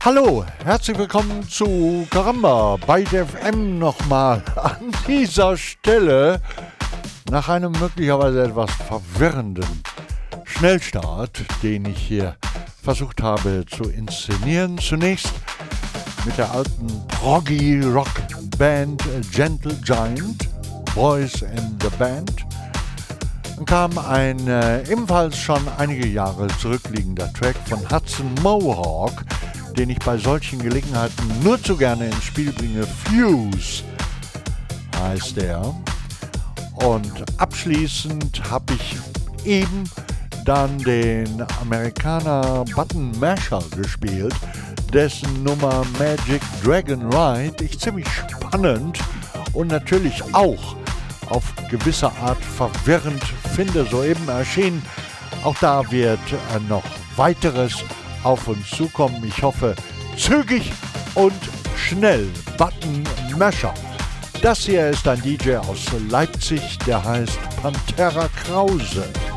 Hallo, herzlich willkommen zu Caramba bei der FM nochmal an dieser Stelle. Nach einem möglicherweise etwas verwirrenden Schnellstart, den ich hier versucht habe zu inszenieren. Zunächst mit der alten Proggy-Rock-Band Gentle Giant, Boys in the Band. Dann kam ein ebenfalls schon einige Jahre zurückliegender Track von Hudson Mohawk, den ich bei solchen Gelegenheiten nur zu gerne ins Spiel bringe. Fuse heißt er. Und abschließend habe ich eben dann den Amerikaner Button Masher gespielt, dessen Nummer Magic Dragon Ride ich ziemlich spannend und natürlich auch auf gewisse Art verwirrend finde, soeben erschienen. Auch da wird noch weiteres auf uns zukommen. Ich hoffe, zügig und schnell. Button Masher. Das hier ist ein DJ aus Leipzig, der heißt Pantera Krause.